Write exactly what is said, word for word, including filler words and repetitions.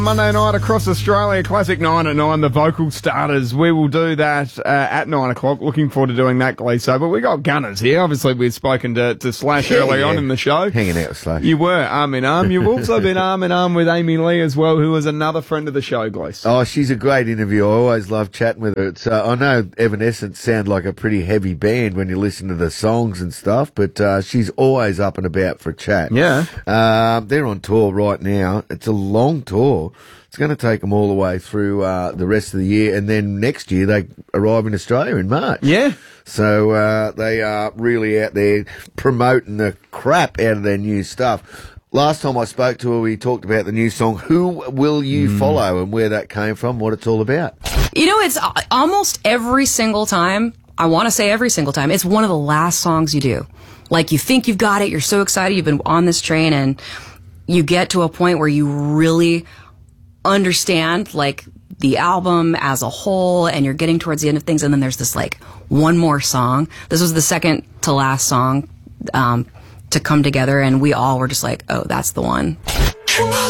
Monday night across Australia, Classic nine at nine, the vocal starters. We will do that uh, at nine o'clock. Looking forward to doing that, Gleeso. But we got Gunners here. Obviously, we've spoken to, to Slash Yeah, early yeah. on in the show. Hanging out with Slash. You were arm in arm. You've also been arm in arm with Amy Lee as well, who was another friend of the show, Gleeso. Oh, she's a great interview. I always love chatting with her. It's, uh, I know Evanescence sound like a pretty heavy band when you listen to the songs and stuff, but uh, she's always up and about for a chat. Yeah. Uh, they're on tour right now. It's a long tour. It's going to take them all the way through uh, the rest of the year, and then next year they arrive in Australia in March. Yeah. So uh, they are really out there promoting the crap out of their new stuff. Last time I spoke to her, we talked about the new song, Who Will You mm. Follow, and where that came from, what it's all about. You know, it's almost every single time, I want to say every single time, it's one of the last songs you do. Like, you think you've got it, you're so excited, you've been on this train, and you get to a point where you really understand, like, the album as a whole, and you're getting towards the end of things, and then there's this, like, one more song. This was the second to last song um, to come together, and we all were just like, oh, that's the one.